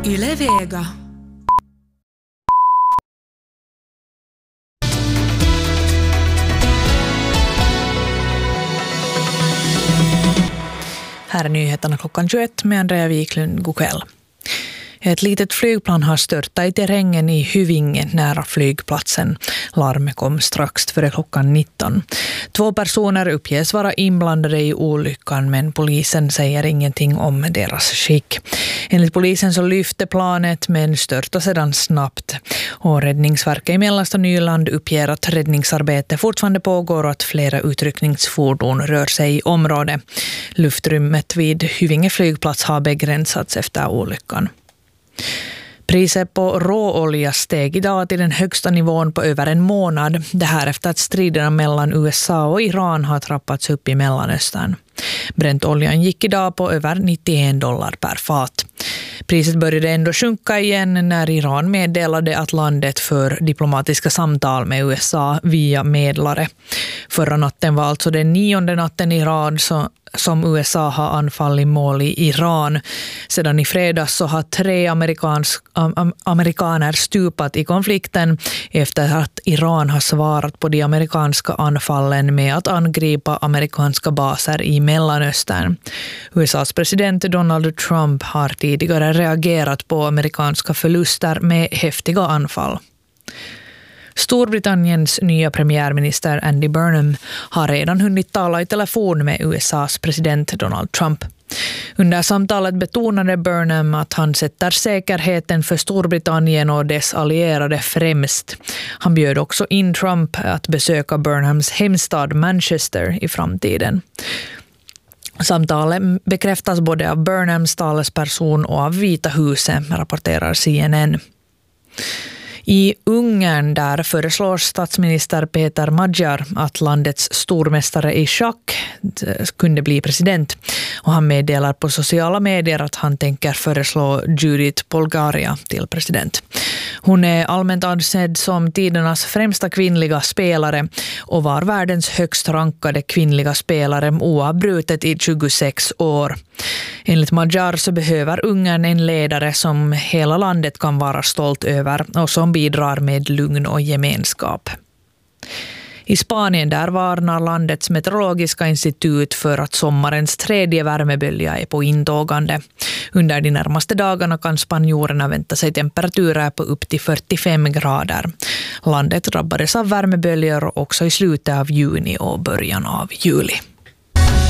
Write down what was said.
Yle Vega. Här är nyheterna klockan 21 med Andrea Wiklund. God kväll. Ett litet flygplan har störtat i terrängen i Hyvinge nära flygplatsen. Larmet kom strax före klockan 19. 2 personer uppges vara inblandade i olyckan, men polisen säger ingenting om deras skick. Enligt polisen så lyfte planet men störtade sedan snabbt. Och Räddningsverket i Mellersta Nyland uppger att räddningsarbete fortfarande pågår och att flera utryckningsfordon rör sig i området. Luftrummet vid Hyvinge flygplats har begränsats efter olyckan. Priset på råolja steg idag till den högsta nivån på över en månad. Det här efter att striderna mellan USA och Iran har trappats upp i Mellanöstern. Bräntoljan gick idag på över $91 per fat. Priset började ändå sjunka igen när Iran meddelade att landet för diplomatiska samtal med USA via medlare. Förra natten var alltså den 9:e natten i rad som USA har anfallit mål i Iran. Sedan i fredags så har 3 amerikaner stupat i konflikten efter att Iran har svarat på de amerikanska anfallen med att angripa amerikanska baser i Mellanöstern. USAs president Donald Trump har tidigare reagerat på amerikanska förluster med häftiga anfall. Storbritanniens nya premiärminister Andy Burnham har redan hunnit tala i telefon med USAs president Donald Trump. Under samtalet betonade Burnham att han sätter säkerheten för Storbritannien och dess allierade främst. Han bjöd också in Trump att besöka Burnhams hemstad Manchester i framtiden. Samtalet bekräftas både av Burnhams talesperson och av Vita huset, rapporterar CNN. I Ungern där föreslår statsminister Peter Magyar att landets stormästare i schack kunde bli president. Och han meddelar på sociala medier att han tänker föreslå Judith Polgaria till president. Hon är allmänt ansedd som tidernas främsta kvinnliga spelare och var världens högst rankade kvinnliga spelare oavbrutet i 26 år. Enligt Magyar så behöver Ungern en ledare som hela landet kan vara stolt över och som bidrar med lugn och gemenskap. I Spanien där varnar landets meteorologiska institut för att sommarens 3:e värmebölja är på intågande. Under de närmaste dagarna kan spanjorerna vänta sig temperaturer på upp till 45 grader. Landet drabbades av värmeböljor också i slutet av juni och början av juli.